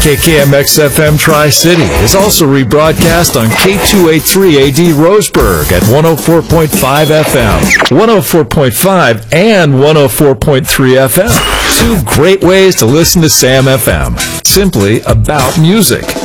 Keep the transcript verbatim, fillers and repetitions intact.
K K M X F M Tri-City is also rebroadcast on K two eighty-three A D Roseburg at one oh four point five F M, one oh four point five and one oh four point three F M. Two great ways to listen to Sam F M. Simply about music.